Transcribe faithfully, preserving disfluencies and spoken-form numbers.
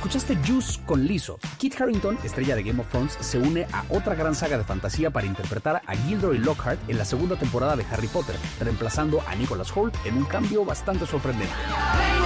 Escuchaste Juice con Lizzo. Kit Harington, estrella de Game of Thrones, se une a otra gran saga de fantasía para interpretar a Gilderoy Lockhart en la segunda temporada de Harry Potter, reemplazando a Nicholas Hoult en un cambio bastante sorprendente.